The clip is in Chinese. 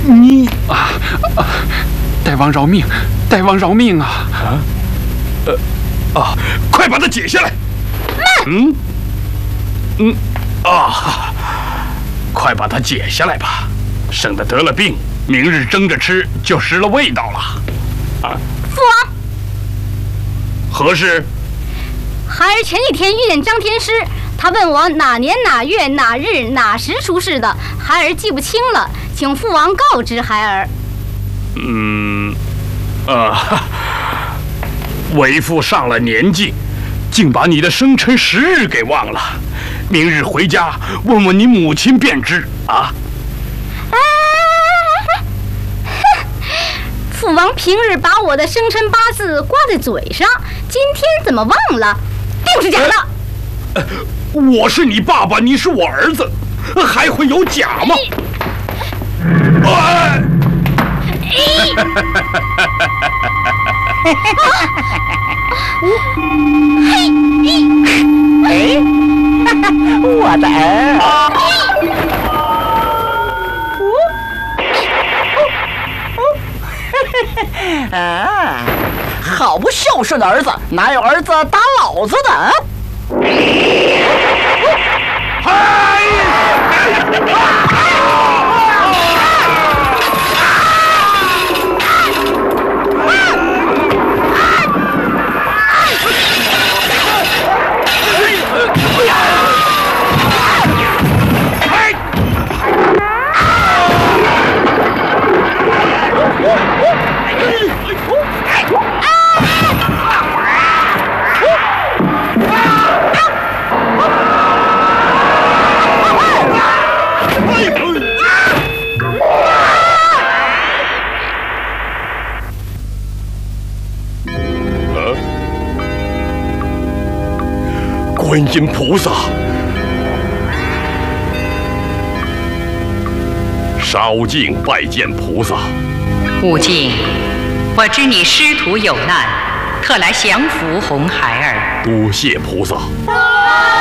你大王饶命！大王饶命啊！ 快把它解下来！快把它解下来吧，省得得了病，明日蒸着吃就失了味道了。 父王， 何事？ 孩儿前几天遇见张天师，他问我哪年哪月哪日哪时出世的，孩儿记不清了，请父王告知孩儿。 为父上了年纪，竟把你的生辰时日给忘了。明日回家问问你母亲便知啊。 父王平日把我的生辰八字挂在嘴上，今天怎么忘了？定是假的。 我是你爸爸，你是我儿子，还会有假吗？ 我的儿，好不孝顺的儿子，哪有儿子打老子的？观音菩萨，烧净拜见菩萨。 悟净，我知你师徒有难，特来降服红孩儿。 多谢菩萨。